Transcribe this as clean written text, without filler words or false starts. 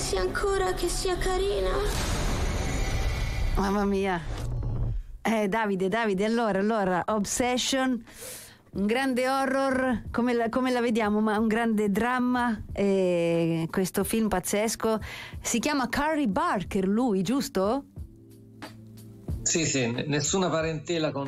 pensi ancora che sia carina? Mamma mia. Davide, allora, Obsession, un grande horror, come la vediamo, ma un grande dramma, questo film pazzesco. Si chiama Carrie Barker, lui, giusto? Sì, nessuna parentela con